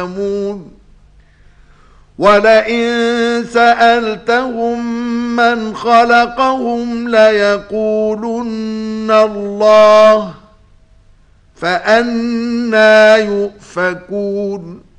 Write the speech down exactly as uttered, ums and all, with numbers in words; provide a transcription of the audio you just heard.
يعلمون ولئن سألتهم من خلقهم ليقولن الله فأنى يؤفكون